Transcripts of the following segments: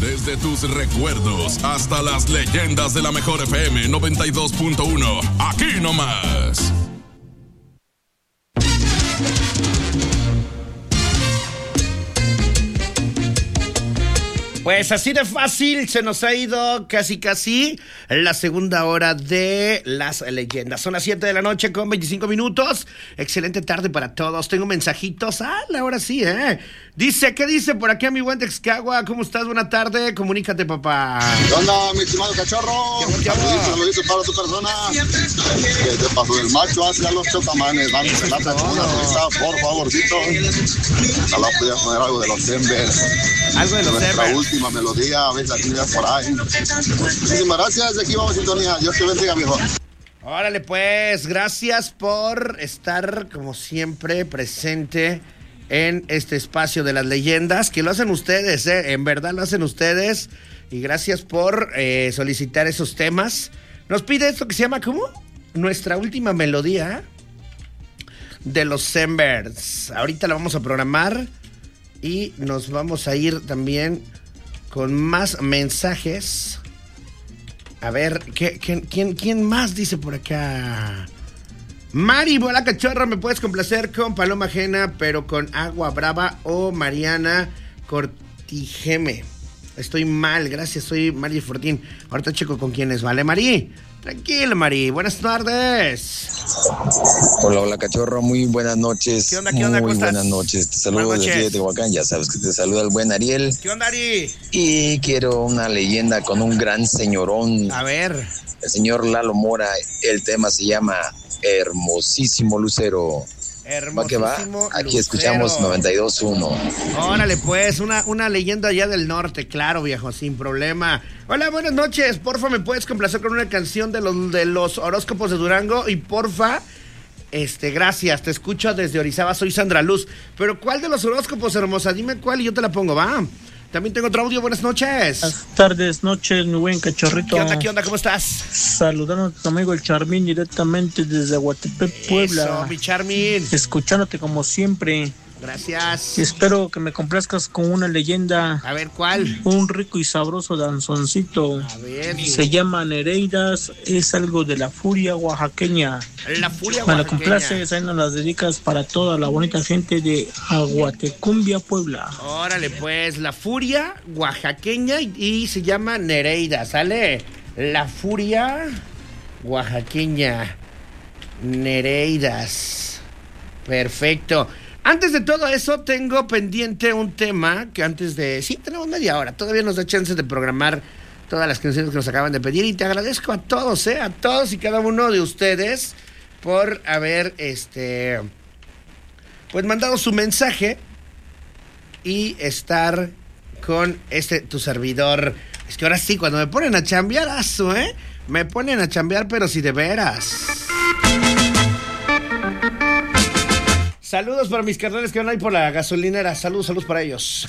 Desde tus recuerdos hasta las leyendas de la mejor FM 92.1. Aquí nomás. Pues así de fácil se nos ha ido casi la segunda hora de las leyendas. Son las 7 de la noche con 25 minutos. Excelente tarde para todos. Tengo mensajitos. Ahora sí, Dice, ¿qué dice por aquí a mi buen Texcagua? ¿Cómo estás? Buena tarde. Comunícate, papá. ¿Qué onda, mi estimado cachorro? Saluditos para tu persona. Que te pasó del macho hacia los chocamanes. Vamos a la risa, por favorcito. Ojalá pudieras poner algo de los Embers. Algo de los Embers. Nuestra última melodía, a ver si aquí por ahí. Muchísimas gracias. De aquí vamos en sintonía. Dios te bendiga, viejo. Órale, pues. Gracias por estar, como siempre, presente en este espacio de las leyendas, que lo hacen ustedes, en verdad lo hacen ustedes, y gracias por solicitar esos temas. Nos pide esto que se llama, ¿cómo? Nuestra última melodía de los Embers. Ahorita la vamos a programar y nos vamos a ir también con más mensajes. A ver, ¿quién más dice por acá? Mari, hola cachorro, ¿me puedes complacer con Paloma Ajena, pero con Agua Brava o Mariana Cortigeme? Estoy mal, gracias, soy Mari Fortín. Ahorita checo con quién es, ¿vale, Mari? Tranquila, Mari, buenas tardes. Hola, cachorro, muy buenas noches. ¿Qué onda? Muy buenas noches, te saludo desde aquí de Tehuacán, ya sabes que te saluda el buen Ariel. ¿Qué onda, Ari? Y quiero una leyenda con un gran señorón. A ver. El señor Lalo Mora, el tema se llama Hermosísimo Lucero. Hermosísimo Va que va, aquí Lucero. Escuchamos 92.1. Órale, pues, una leyenda allá del norte, claro, viejo, sin problema. Hola, buenas noches, porfa, ¿me puedes complacer con una canción de los horóscopos de Durango? Y porfa, gracias, te escucho desde Orizaba, soy Sandra Luz. Pero ¿cuál de los horóscopos, hermosa? Dime cuál y yo te la pongo, ¿va? También tengo otro audio, buenas noches. Buenas tardes, noches, mi buen cachorrito. ¿Qué onda? ¿Cómo estás? Saludando a tu amigo el Charmín directamente desde Aguatepec, Puebla. Eso, mi Charmín. Escuchándote como siempre. Gracias. Y espero que me complazcas con una leyenda. A ver, ¿cuál? Un rico y sabroso danzoncito. A ver. Se llama Nereidas, es algo de la furia oaxaqueña. La furia Me la oaxaqueña. complaces, ahí nos las dedicas para toda la bonita gente de Aguatecumbia, Puebla. Órale, pues, la furia oaxaqueña y se llama Nereida, ¿sale? La furia oaxaqueña, Nereidas. Perfecto. Antes de todo eso, tengo pendiente un tema que sí, tenemos media hora. Todavía nos da chance de programar todas las canciones que nos acaban de pedir. Y te agradezco a todos, a todos y cada uno de ustedes por haber, pues mandado su mensaje y estar con tu servidor. Es que ahora sí, cuando me ponen a chambear, me ponen a chambear, pero si de veras. Saludos para mis carnales que van ahí por la gasolinera. Saludos para ellos.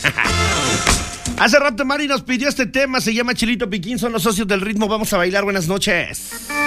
Hace rato Mari nos pidió este tema, se llama Chilito Piquín, son los socios del ritmo. Vamos a bailar, buenas noches.